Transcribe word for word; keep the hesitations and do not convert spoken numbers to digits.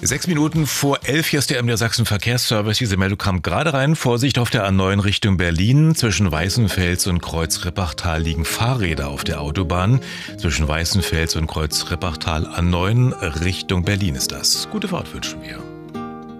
Sechs Minuten vor elf, hier ist der M D R Sachsen Verkehrsservice. Diese Meldung kam gerade rein. Vorsicht auf der A neun Richtung Berlin. Zwischen Weißenfels und Kreuz-Rippachtal liegen Fahrräder auf der Autobahn. Zwischen Weißenfels und Kreuz-Rippachtal A neun Richtung Berlin ist das. Gute Fahrt wünschen wir.